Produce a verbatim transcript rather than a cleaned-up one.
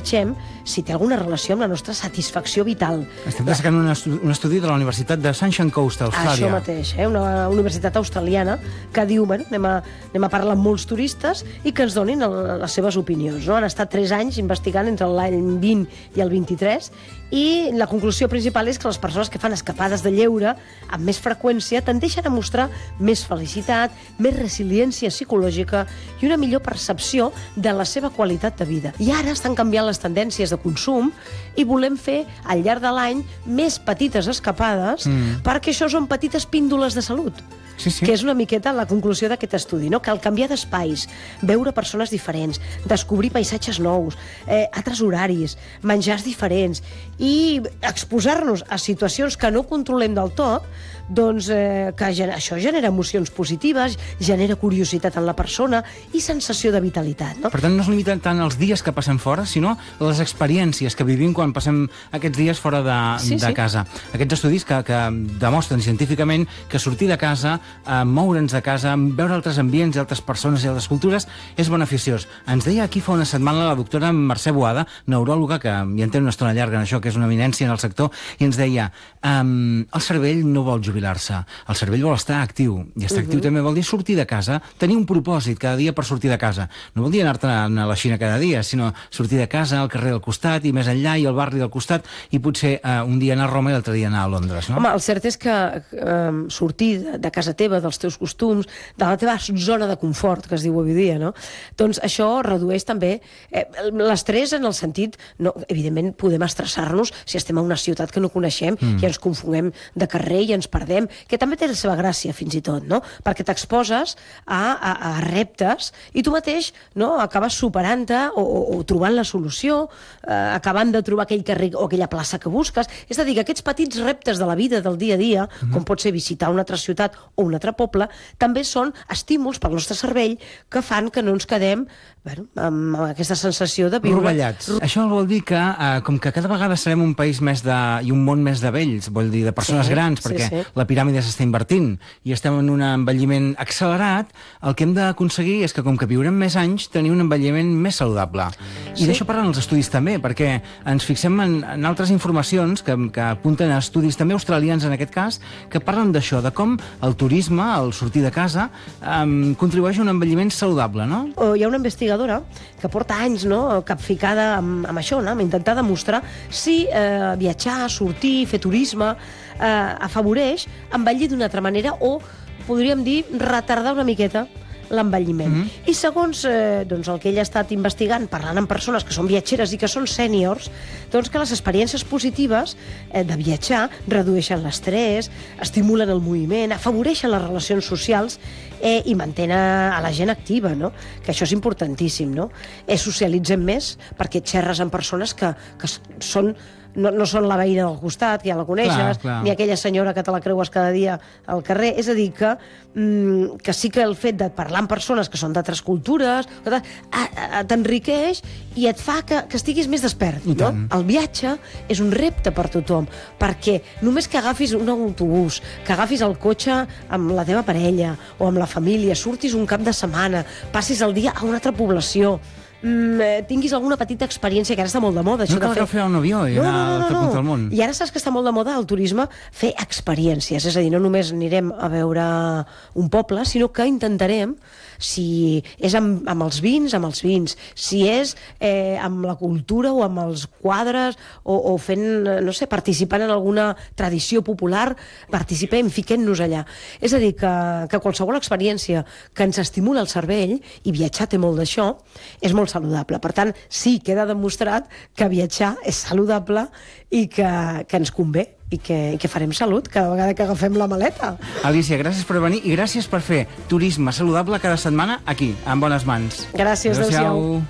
researchem si té alguna relació amb la nostra satisfacció vital. Estem destacant un, estu un estudi de la Universitat de Sunshine Coast, a Austràlia. Això mateix, eh? Una universitat australiana que diu, bueno, anem a, anem a parlar amb molts turistes i que ens donin el, les seves opinions. No? Han estat tres anys investigant entre l'any vint i el vint-i-tres i la conclusió principal és que les persones que fan escapades de lleure amb més freqüència tendeixen a mostrar més felicitat, més resiliència psicològica i una millor percepció de la seva qualitat de vida. I ara estan canviant les tendències de consum i volem fer al llarg de l'any més petites escapades mm. perquè això són petites píndoles de salut. Sí, sí. Que és una miqueta la conclusió d'aquest estudi, no? Cal canviar d'espais, veure persones diferents, descobrir paisatges nous, eh, altres horaris, menjars diferents i exposar-nos a situacions que no controlem del tot, doncs eh, que gen això genera emocions positives, genera curiositat en la persona i sensació de vitalitat. No? Per tant, no es limiten tant els dies que passem fora, sinó les experiències que vivim quan passem aquests dies fora de, sí, de sí. casa. Aquests estudis que, que demostren científicament que sortir de casa, eh, moure'ns de casa, veure altres ambients i altres persones i altres cultures és beneficiós. Ens deia aquí fa una setmana la doctora Mercè Boada, neuròloga, que hi entén una estona llarga en això, que és una eminència en el sector, i ens deia um, el cervell no vol jubilar-se, el cervell vol estar actiu, i estar uh-huh. actiu també vol dir sortir de casa, tenir un propòsit cada dia per sortir de casa. No vol dir anar-te a la Xina cada dia, sinó sortir de casa, al carrer del costat, i més enllà, i al barri del costat, i potser uh, un dia anar a Roma i l'altre dia anar a Londres, no? Home, el cert és que um, sortir de, de casa teva, dels teus costums, de la teva zona de confort, que es diu avui dia, no? Doncs això redueix també eh, l'estrès en el sentit, no, evidentment podem estressar-nos si estem a una ciutat que no coneixem mm. i ens confongem de carrer i ens perdem, que també té la seva gràcia fins i tot, no? Perquè t'exposes a, a, a reptes i tu mateix no, acabes superant-te o, o, o trobant la solució, eh, acabant de trobar aquell carrer o aquella plaça que busques. És a dir, que aquests petits reptes de la vida del dia a dia, mm. com pot ser visitar una altra ciutat o un altre poble, també són estímuls pel nostre cervell que fan que no ens quedem bueno, amb aquesta sensació de viure... Rovellats. Això vol dir que, eh, com que cada vegada serem un país més de... i un món més de vells, vol dir de persones sí, grans, perquè sí, sí. la piràmide s'està invertint i estem en un envelliment accelerat, el que hem d'aconseguir és que, com que viurem més anys, tenir un envelliment més saludable. I sí. d'això parlen els estudis també, perquè ens fixem en, en altres informacions que, que apunten a estudis també australians, en aquest cas, que parlen d'això, de com el turisme, el sortir de casa, um, contribueix a un envelliment saludable, no? O hi ha una investigadora que porta anys no, capficada amb, amb això, no? Amb intentar demostrar si eh, viatjar, sortir, fer turisme eh, afavoreix envellir d'una altra manera o, podríem dir, retardar una miqueta l'envelliment. Mm -hmm. I segons eh, doncs el que ell ha estat investigant, parlant amb persones que són viatgeres i que són sèniors, doncs que les experiències positives eh, de viatjar redueixen l'estrès, estimulen el moviment, afavoreixen les relacions socials eh, i mantenen a la gent activa, no? Que això és importantíssim, no? Eh, socialitzem més perquè xerres amb persones que, que són No, no són la veïna del costat, que ja la coneixes, clar, clar. ni aquella senyora que te la creues cada dia al carrer. És a dir, que, mm, que sí que el fet de parlar amb persones que són d'altres cultures t'enriqueix i et fa que, que estiguis més despert. No? El viatge és un repte per tothom, perquè només que agafis un autobús, que agafis el cotxe amb la teva parella o amb la família, surtis un cap de setmana, passis el dia a una altra població, Mm, tinguis alguna petita experiència, que ara està molt de moda. No cal agafar un avió i anar no, no, no, a l'altre punt del món. I ara saps que està molt de moda el turisme fer experiències, és a dir, no només anirem a veure un poble, sinó que intentarem, si és amb, amb els vins, amb els vins, si és eh, amb la cultura o amb els quadres o, o fent, no sé, participant en alguna tradició popular, participem, fiquem-nos allà. És a dir, que, que qualsevol experiència que ens estimula el cervell, i viatjar té molt d'això, és molt saludable. Per tant, sí, queda demostrat que viatjar és saludable i que, que ens convé i que, i que farem salut cada vegada que agafem la maleta. Alicia, gràcies per venir i gràcies per fer turisme saludable cada setmana aquí, en bones mans. Gràcies, adéu-siau.